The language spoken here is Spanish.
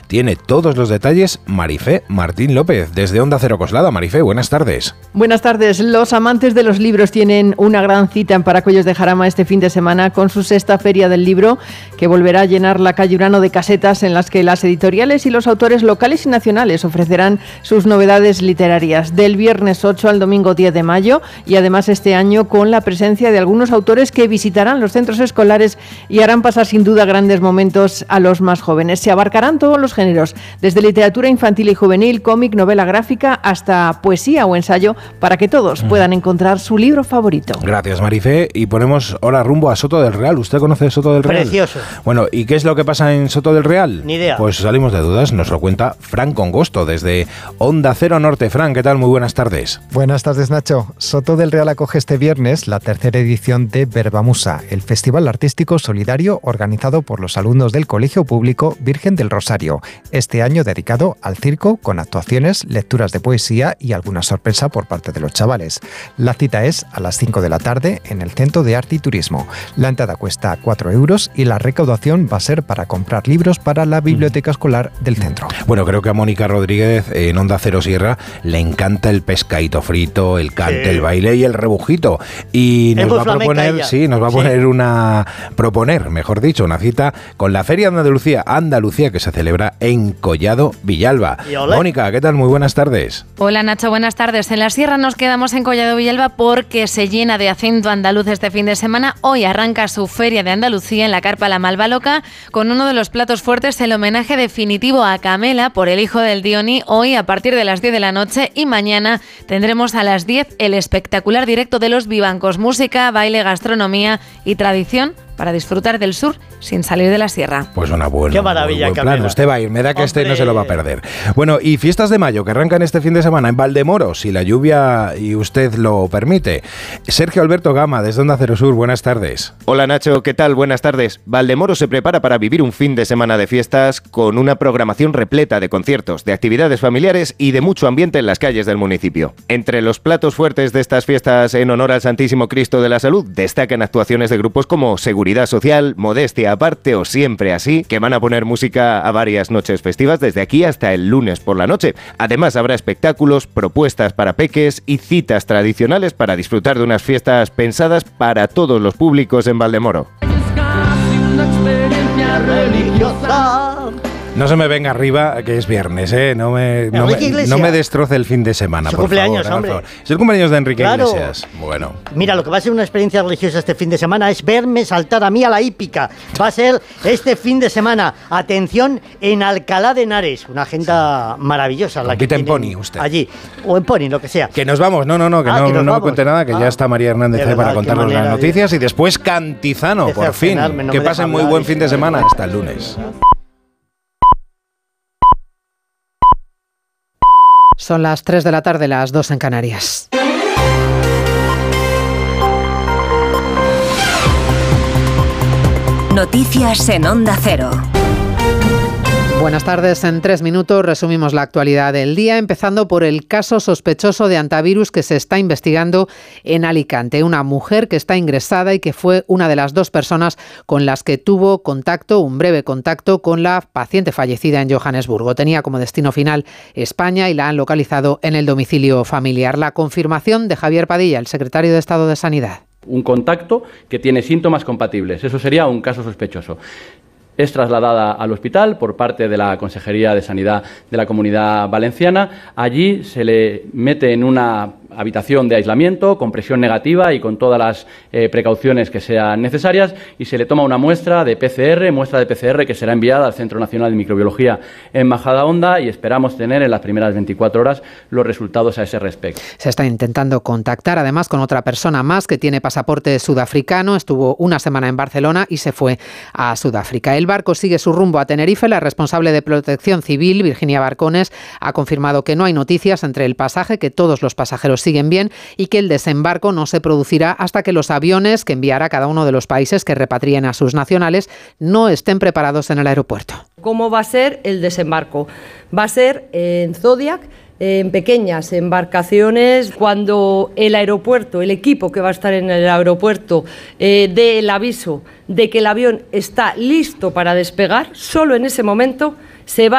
Tiene todos los detalles Marifé Martín López, desde Onda Cero Coslada. Marifé, buenas tardes. Buenas tardes. Los amantes de los libros tienen una gran cita en Paracollos de Jarama este fin de semana con su sexta Feria del Libro, que volverá a llenar la calle Urano de casetas en las que las editoriales y los autores locales y nacionales ofrecerán sus novedades literarias, del viernes 8 al domingo 10 de mayo, y además este año con la presencia de algunos autores que visitarán los centros escolares y harán pasar sin duda grandes momentos a los más jóvenes. Se abarcarán todos los géneros, desde literatura infantil y juvenil, cómic, novela gráfica, hasta poesía o ensayo, para que todos puedan encontrar su libro favorito. Gracias, Marifé. Y ponemos ahora rumbo a Soto del Real. ¿Usted conoce Soto del Real? Precioso. Bueno, ¿y qué es lo que pasa en Soto del Real? Ni idea. Pues salimos de dudas, nos lo cuenta Fran Congosto, desde Onda Cero Norte. Fran, ¿qué tal? Muy buenas tardes. Buenas tardes, Nacho. Soto del Real acoge este viernes la tercera edición de Verbamusa, el festival artístico solidario organizado por los alumnos del Colegio Público Virgen del Rosario. Este año dedicado al circo, con actuaciones, lecturas de poesía y alguna sorpresa por parte de los chavales. La cita es a las 5 de la tarde en el Centro de Arte y Turismo. La entrada cuesta 4 euros y la recaudación va a ser para comprar libros para la biblioteca escolar del centro. Bueno, creo que a Mónica Rodríguez en Onda Cero Sierra le encanta el pescadito frito, el cante, el baile y el rebujito. Y nos va a proponer, mejor dicho, una cita con la Feria de Andalucía que se celebra en Collado Villalba. Mónica, ¿qué tal? Muy buenas tardes. Hola, Nacho, buenas tardes. En la Sierra nos quedamos en Collado Villalba porque se llena de acento andaluz este fin de semana. Hoy arranca su Feria de Andalucía en la Carpa La Malva Loca, con uno de los platos fuertes, el homenaje definitivo a Camela por el hijo del Dioni, hoy a partir de las 10 de la noche, y mañana tendremos a las 10 el espectacular directo de los Vivancos, música, baile, gastronomía y tradición para disfrutar del sur sin salir de la sierra. Pues una buena. Qué maravilla, buen plan. Usted va a ir, me da que este no se lo va a perder. Bueno, y fiestas de mayo que arrancan este fin de semana en Valdemoro, si la lluvia y usted lo permite. Sergio Alberto Gama, desde Onda Cero Sur, buenas tardes. Hola Nacho, ¿qué tal? Buenas tardes. Valdemoro se prepara para vivir un fin de semana de fiestas con una programación repleta de conciertos, de actividades familiares y de mucho ambiente en las calles del municipio. Entre los platos fuertes de estas fiestas en honor al Santísimo Cristo de la Salud destacan actuaciones de grupos como Seguridad Social, Modestia Aparte o Siempre Así, que van a poner música a varias noches festivas desde aquí hasta el lunes por la noche. Además habrá espectáculos, propuestas para peques y citas tradicionales para disfrutar de unas fiestas pensadas para todos los públicos en Valdemoro. Es casi una experiencia religiosa. No se me venga arriba, que es viernes, ¿eh? No me destroce el fin de semana, Su por cumpleaños, favor. hombre. Es el cumpleaños de Enrique Claro. Iglesias. Bueno. Mira, lo que va a ser una experiencia religiosa este fin de semana es verme saltar a mí a la hípica. Va a ser este fin de semana, atención, en Alcalá de Henares. Una agenda maravillosa. La que Compite en tienen pony usted. allí, o en pony, lo que sea. Que nos vamos, no me cuente nada, que ya está María Hernández ahí para contarnos las noticias y después Cantizano, por fin. Que pasen muy buen fin de semana, hasta el lunes. Son las 3 de la tarde, las 2 en Canarias. Noticias en Onda Cero. Buenas tardes. En 3 minutos resumimos la actualidad del día, empezando por el caso sospechoso de hantavirus que se está investigando en Alicante. Una mujer que está ingresada y que fue una de las 2 personas con las que tuvo contacto, un breve contacto, con la paciente fallecida en Johannesburgo. Tenía como destino final España y la han localizado en el domicilio familiar. La confirmación de Javier Padilla, el secretario de Estado de Sanidad. Un contacto que tiene síntomas compatibles. Eso sería un caso sospechoso. Es trasladada al hospital por parte de la Consejería de Sanidad de la Comunidad Valenciana. Allí se le mete en una habitación de aislamiento con presión negativa y con todas las precauciones que sean necesarias, y se le toma una muestra de PCR que será enviada al Centro Nacional de Microbiología en Majadahonda, y esperamos tener en las primeras 24 horas los resultados a ese respecto. Se está intentando contactar además con otra persona más que tiene pasaporte sudafricano. Estuvo una semana en Barcelona y se fue a Sudáfrica. El barco sigue su rumbo a Tenerife. La responsable de Protección Civil, Virginia Barcones, ha confirmado que no hay noticias entre el pasaje, que todos los pasajeros siguen bien y que el desembarco no se producirá hasta que los aviones que enviará cada uno de los países que repatrien a sus nacionales no estén preparados en el aeropuerto. ¿Cómo va a ser el desembarco? Va a ser en Zodiac, en pequeñas embarcaciones. Cuando el aeropuerto, el equipo que va a estar en el aeropuerto dé el aviso de que el avión está listo para despegar, solo en ese momento se va